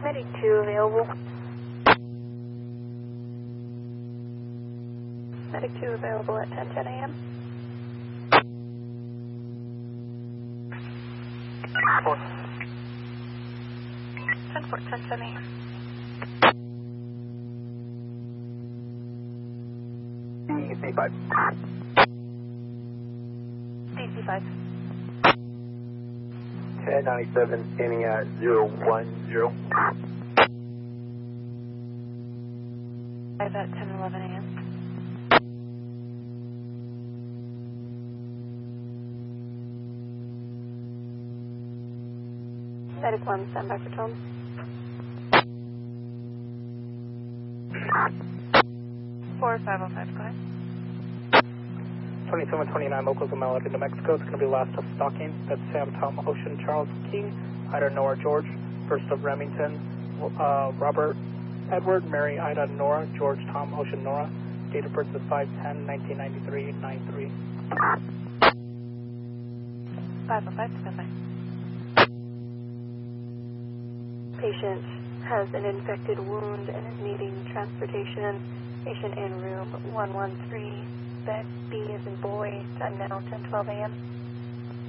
Medic 2 available. Medic 2 available at 10:10 a.m. 4. 10-4, 10:10 a.m. DC5. DC5. 1097, standing at 010. 5 at 10:11 a.m. Medic 1, stand by for tone. 4505, go ahead. 2729 locals in Malibu, New Mexico. It's going to be last of stalking. That's Sam, Tom, Ocean, Charles, King, Ida, Nora, George. First of Remington, Robert, Edward, Mary, Ida, Nora, George, Tom, Ocean, Nora. Date of birth is 5/10/1993, 9/3. 505, stand by. Patient has an infected wound and is needing transportation. Patient in room 113, bed B as in boy, time now 10:12 a.m.